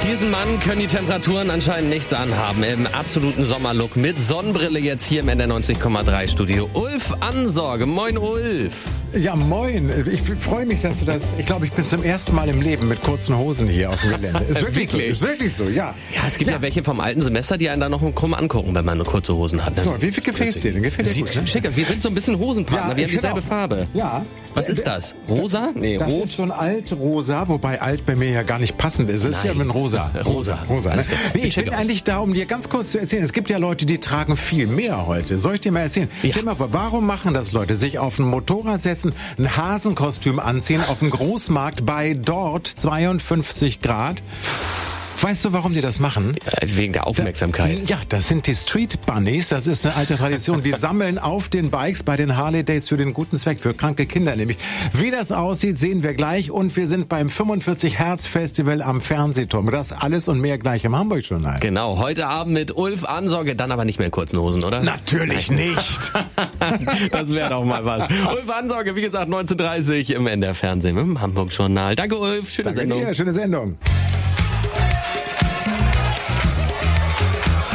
Diesen Mann können die Temperaturen anscheinend nichts anhaben. Im absoluten Sommerlook mit Sonnenbrille jetzt hier im NDR 90,3 Studio. Ulf Ansorge. Moin, Ulf. Ja, moin. Ich freue mich, dass du das... Ich glaube, ich bin zum ersten Mal im Leben mit kurzen Hosen hier auf dem Gelände. Ist wirklich so. Ist wirklich so, ja. Ja, es gibt ja welche vom alten Semester, die einen da noch krumm angucken, wenn man nur kurze Hosen hat. So, wie viel gefällt dir denn? Gefällt dir Sieht gut, ne? schicker. Wir sind so ein bisschen Hosenpartner. Ja, wir haben ich dieselbe finde Farbe. Ja. Was ist das? Rosa? Nee, das rot. ist so ein Altrosa, wobei alt bei mir ja gar nicht passend ist. Es ist ja ein Rosa. Rosa. Ne? Nee, ich Schick bin aus. eigentlich da, um dir ganz kurz zu erzählen. Es gibt ja Leute, die tragen viel mehr heute. Soll ich dir mal erzählen? Ja. Stell mal vor, warum machen das Leute? Sich auf ein Motorrad setzen, ein Hasenkostüm anziehen, auf dem Großmarkt bei dort 52 Grad. Weißt du, warum die das machen? Wegen der Aufmerksamkeit. Ja, das sind die Street Bunnies. Das ist eine alte Tradition. Die sammeln auf den Bikes bei den Harley Days für den guten Zweck, für kranke Kinder nämlich. Wie das aussieht, sehen wir gleich. Und wir sind beim 45 Hertz Festival am Fernsehturm. Das alles und mehr gleich im Hamburg-Journal. Genau, heute Abend mit Ulf Ansorge, dann aber nicht mehr in kurzen Hosen, oder? Natürlich nicht. Das wäre doch mal was. Ulf Ansorge, wie gesagt, 19:30 im NDR Fernsehen im Hamburg-Journal. Danke, Ulf. Schöne Danke Sendung. dir, schöne Sendung.